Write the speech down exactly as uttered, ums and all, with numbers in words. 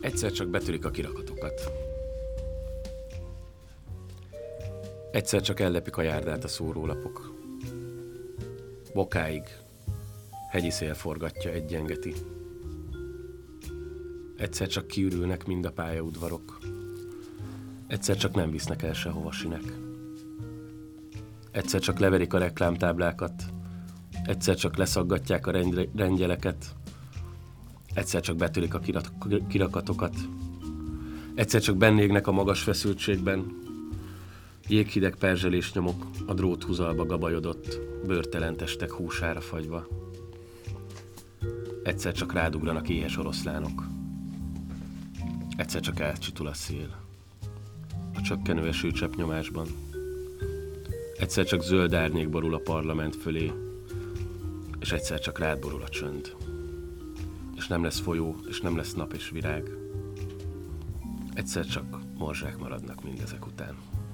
Egyszer csak betörik a kirakatokat. Egyszer csak ellepik a járdát a szórólapok. Bokáig hegyi szél forgatja, egyengeti. Egyszer csak kiürülnek mind a pályaudvarok. Egyszer csak nem visznek el sehova sinek. Egyszer csak leverik a reklámtáblákat. Egyszer csak leszaggatják a rend- rengyeleket. Egyszer csak betörik a kirak- kirakatokat. Egyszer csak bennégnek a magas feszültségben. Jéghideg perzselés nyomok a dróthúzalba gabajodott, bőrtelen testek húsára fagyva. Egyszer csak rádugranak éhes oroszlánok. Egyszer csak elcsitul a szél. A csökkenő esőcsepp nyomásban. Egyszer csak zöld árnyék borul a parlament fölé, és egyszer csak rád borul a csönd. És nem lesz folyó, és nem lesz nap és virág. Egyszer csak morzsák maradnak mindezek után.